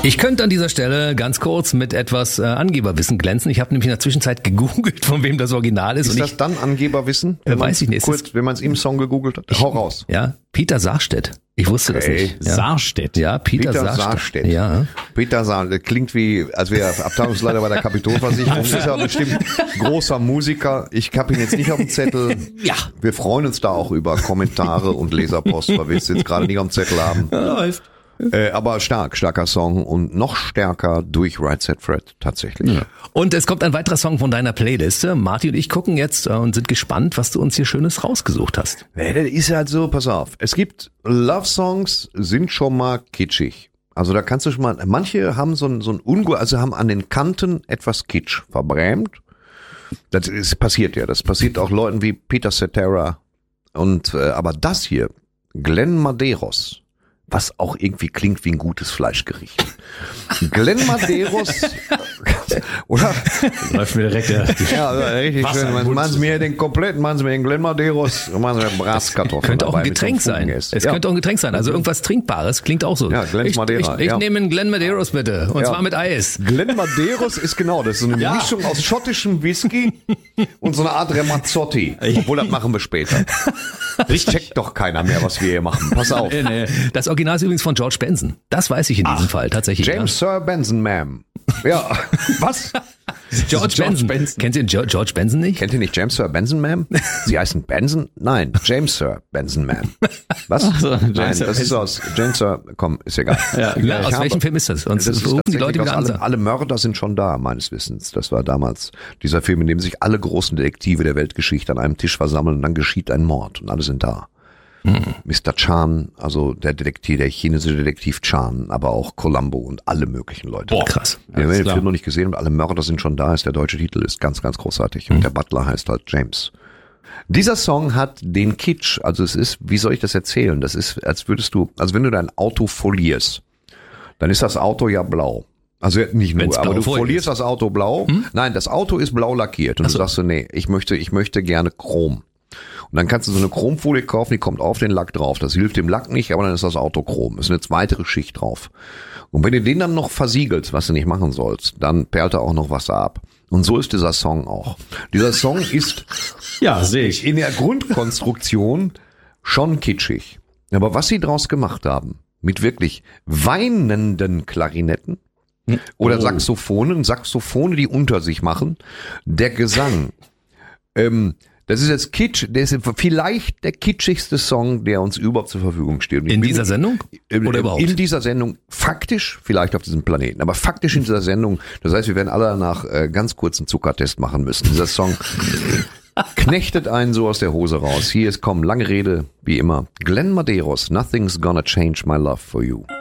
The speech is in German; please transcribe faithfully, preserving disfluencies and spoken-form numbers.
Ich könnte an dieser Stelle ganz kurz mit etwas äh, Angeberwissen glänzen. Ich habe nämlich in der Zwischenzeit gegoogelt, von wem das Original ist. Ist und das ich, dann Angeberwissen? Wenn äh, weiß ich nicht. Kurz, wenn man es im Song gegoogelt hat? Ich, Hau raus. Ja, Peter Sarstedt. Ich wusste okay. das nicht. Ja. Sarstedt. Ja, Peter, Peter Sarstedt. Sarstedt. Ja. Peter Sarstedt. Klingt wie, als wäre er Abteilungsleiter bei der Kapitolversicherung. Ist ja bestimmt großer Musiker. Ich habe ihn jetzt nicht auf dem Zettel. Ja. Wir freuen uns da auch über Kommentare und Leserpost, weil wir es jetzt gerade nicht auf dem Zettel haben. Läuft. Äh, aber stark, starker Song und noch stärker durch Right Said Fred tatsächlich. Ja. Und es kommt ein weiterer Song von deiner Playliste. Martin und ich gucken jetzt äh, und sind gespannt, was du uns hier Schönes rausgesucht hast. Ja, das ist halt so, pass auf. Es gibt Love-Songs, sind schon mal kitschig. Also da kannst du schon mal, manche haben so ein, so ein Unge, also haben an den Kanten etwas Kitsch verbrämt. Das ist passiert ja, das passiert auch Leuten wie Peter Cetera. Und, äh, aber das hier, Glenn Medeiros, was auch irgendwie klingt wie ein gutes Fleischgericht. Glenn Medeiros, oder? Läuft mir direkt der, ja, also richtig schön. Man, man sie mir den kompletten, man sie mir den Glenn Medeiros, man sie mir Braskartoffeln. Könnte auch ein Getränk sein. Es ja. könnte auch ein Getränk sein. Also irgendwas Trinkbares klingt auch so. Ja, Glenn Madeira. Ich, ich, ich ja. nehme einen Glenn Medeiros bitte. Und ja. zwar mit Eis. Glenn Medeiros ist genau, das ist so eine ja. Mischung aus schottischem Whisky und so eine Art Ramazzotti. Obwohl, das machen wir später. Das checkt doch keiner mehr, was wir hier machen. Pass auf. Das Original ist übrigens von George Benson. Das weiß ich in diesem Ach, Fall tatsächlich. James ja. Sir Benson, Ma'am. Ja, was? George, George Benson. Benson. Kennt ihr George Benson nicht? Kennt ihr nicht James Sir Benson, Ma'am? Sie heißen Benson? Nein, James Sir Benson, Ma'am. Was? So, Nein, das Benson. Ist aus James Sir, komm, ist egal. Ja, ja, aus habe, welchem Film ist das? Und das rufen die Leute wieder alle, alle Mörder sind schon da, meines Wissens. Das war damals dieser Film, in dem sich alle großen Detektive der Weltgeschichte an einem Tisch versammeln und dann geschieht ein Mord und alle sind da. Mister Chan, also der Detektiv, der chinesische Detektiv Chan, aber auch Columbo und alle möglichen Leute. Boah, krass. Wir haben den Film noch nicht gesehen und alle Mörder sind schon da, ist der deutsche Titel, ist ganz, ganz großartig. Und der Butler heißt halt James. Dieser Song hat den Kitsch, also es ist, wie soll ich das erzählen? Das ist, als würdest du, also wenn du dein Auto folierst, dann ist das Auto ja blau. Also nicht nur, Wenn's aber du folierst ist. Das Auto blau. Hm? Nein, das Auto ist blau lackiert und so. Du sagst so, nee, ich möchte, ich möchte gerne Chrom. Und dann kannst du so eine Chromfolie kaufen, die kommt auf den Lack drauf. Das hilft dem Lack nicht, aber dann ist das Auto chrom. Es ist eine weitere Schicht drauf. Und wenn du den dann noch versiegelst, was du nicht machen sollst, dann perlt da auch noch Wasser ab. Und so ist dieser Song auch. Dieser Song ist ja, sehe ich. In der Grundkonstruktion schon kitschig. Aber was sie draus gemacht haben, mit wirklich weinenden Klarinetten oder oh. Saxophonen, Saxophone, die unter sich machen, der Gesang, ähm, das ist jetzt Kitsch, der ist vielleicht der kitschigste Song, der uns überhaupt zur Verfügung steht. In dieser Sendung? Oder überhaupt? In dieser Sendung, faktisch, vielleicht auf diesem Planeten, aber faktisch in dieser Sendung. Das heißt, wir werden alle danach äh, ganz kurz einen Zuckertest machen müssen. Dieser Song knechtet einen so aus der Hose raus. Hier ist, komm, lange Rede, wie immer. Glenn Medeiros, Nothing's Gonna Change My Love for You.